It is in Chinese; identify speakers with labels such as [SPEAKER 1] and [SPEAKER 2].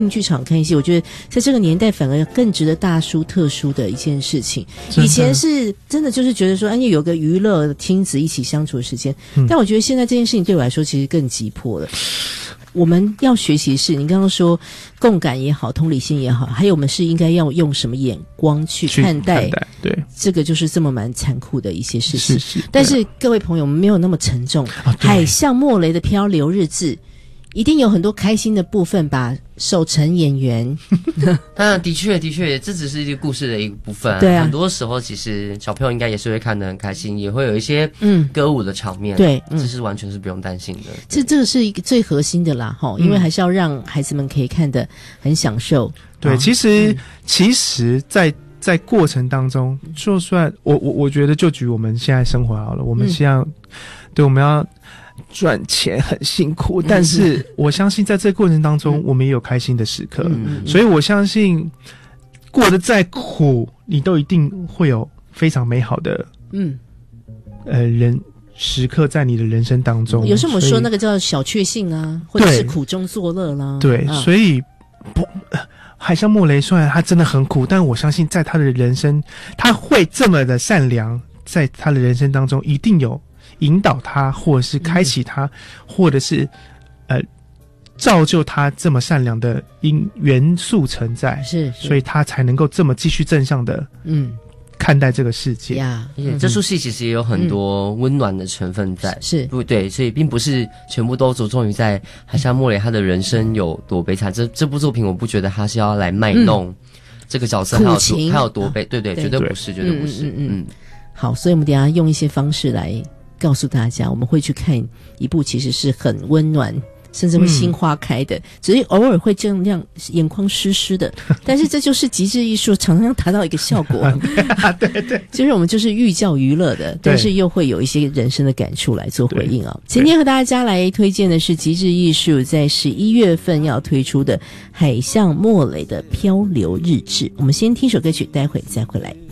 [SPEAKER 1] 剧场看戏，我觉得在这个年代反而更值得大书特书的一件事情。以前是真的就是觉得说，有个娱乐亲子一起相处的时间，但我觉得现在这件事情对我来说其实更急迫了。我们要学习是你刚刚说共感也好，同理心也好，还有我们是应该要用什么眼光去看待
[SPEAKER 2] 对，
[SPEAKER 1] 这个就是这么蛮残酷的一些事情。
[SPEAKER 2] 是
[SPEAKER 1] 但是各位朋友，我们没有那么沉重。海象莫雷的漂流日志一定有很多开心的部分吧，守城演员。
[SPEAKER 3] 的确，这只是一个故事的一个部分。
[SPEAKER 1] 对啊，
[SPEAKER 3] 很多时候其实小朋友应该也是会看得很开心，也会有一些歌舞的场面。
[SPEAKER 1] 对，
[SPEAKER 3] 这是完全是不用担心的。
[SPEAKER 1] 这个是一个最核心的啦，因为还是要让孩子们可以看得很享受。
[SPEAKER 2] 对，其实在过程当中，就算我觉得就举我们现在生活好了，我们现在我们要赚钱很辛苦，但是我相信在这个过程当中，我们也有开心的时刻，所以我相信过得再苦，你都一定会有非常美好的时刻在你的人生当中。
[SPEAKER 1] 有时候我们说那个叫小确幸啊，或者是苦中作乐啦。
[SPEAKER 2] 对，所以海象莫雷虽然他真的很苦，但我相信在他的人生，他会这么的善良，在他的人生当中一定有引导他，或者是开启他，或者是造就他这么善良的元素存在，
[SPEAKER 1] 是，
[SPEAKER 2] 所以他才能够这么继续正向的看待这个世界
[SPEAKER 1] 呀。
[SPEAKER 3] 这出戏其实也有很多温暖的成分在，
[SPEAKER 1] 是
[SPEAKER 3] 不对，所以并不是全部都着重于在海象莫雷他的人生有多悲惨。这部作品我不觉得他是要来卖弄这个角色他有多悲，对，绝对不是，绝对不是。
[SPEAKER 1] 好，所以我们等一下用一些方式来告诉大家，我们会去看一部其实是很温暖甚至会心花开的，只是偶尔会这样眼眶湿湿的，但是这就是极致艺术常常达到一个效果。对，就是我们就是寓教于乐的，但是又会有一些人生的感触来做回应啊。今天和大家来推荐的是极致艺术在11月份要推出的海象莫雷的漂流日志。我们先听首歌曲，待会再回来。